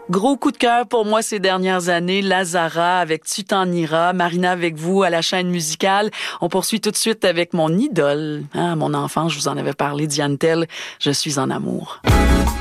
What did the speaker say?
Gros coup de cœur pour moi ces dernières années, Lazara avec Tu t'en iras, Marina avec vous à la chaîne musicale. On poursuit tout de suite avec mon idole, mon enfant, je vous en avais parlé, Diane Tell, Je suis en amour.